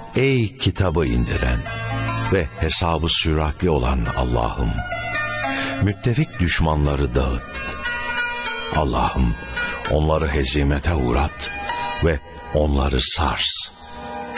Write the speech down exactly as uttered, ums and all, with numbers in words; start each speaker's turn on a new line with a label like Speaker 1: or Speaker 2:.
Speaker 1: Ey kitabı indiren ve hesabı süratli olan Allah'ım, müttefik düşmanları dağıt. Allah'ım onları hezimete uğrat ve onları sars.